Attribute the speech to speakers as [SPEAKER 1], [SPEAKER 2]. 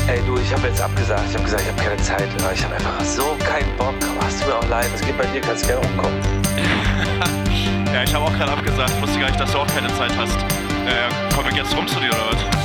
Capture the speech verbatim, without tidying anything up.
[SPEAKER 1] Ey, du, ich habe jetzt abgesagt. Ich habe gesagt, ich habe keine Zeit. Ich habe einfach so keinen Bock. Hast du mir auch leid. Es geht bei dir, kannst du gerne umkommen.
[SPEAKER 2] Ja, ich habe auch gerade abgesagt. Ich wusste gar nicht, dass du auch keine Zeit hast. Äh, komm ich jetzt rum zu dir oder was?